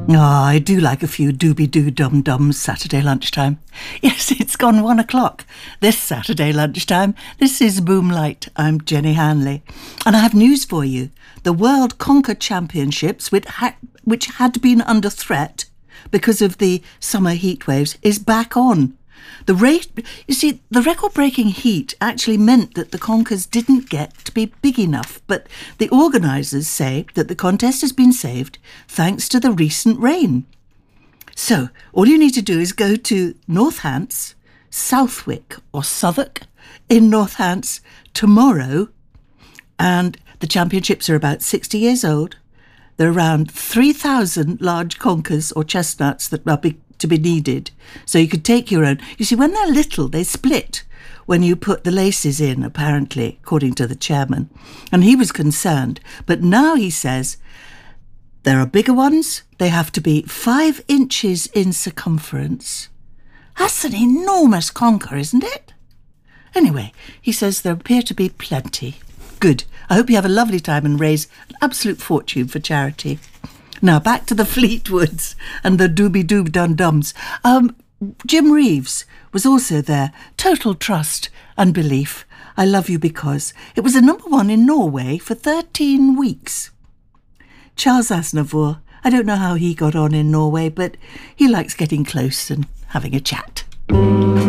I do like a few dooby-doo-dum-dums Saturday lunchtime. Yes, it's gone 1 o'clock this Saturday lunchtime. This is Boomlight. I'm Jenny Hanley. And I have news for you. The World Conker Championships, which had been under threat because of the summer heat waves, is back on. The record-breaking heat actually meant that the conkers didn't get to be big enough, but the organisers say that the contest has been saved thanks to the recent rain. So, all you need to do is go to Northants, Southwick or Southwark in Northants tomorrow, and the championships are about 60 years old. There are around 3,000 large conkers or chestnuts that are to be needed, so you could take your own. You see, when they're little, they split when you put the laces in, apparently, according to the chairman. And he was concerned. But now he says there are bigger ones. They have to be 5 inches in circumference. That's an enormous conker, isn't it? Anyway, he says there appear to be plenty. Good. I hope you have a lovely time and raise an absolute fortune for charity. Now, back to the Fleetwoods and the Dooby-Doo-Dum-Dums. Jim Reeves was also there. Total trust and belief. I Love You Because. It was a #1 in Norway for 13 weeks. Charles Aznavour. I don't know how he got on in Norway, but he likes getting close and having a chat.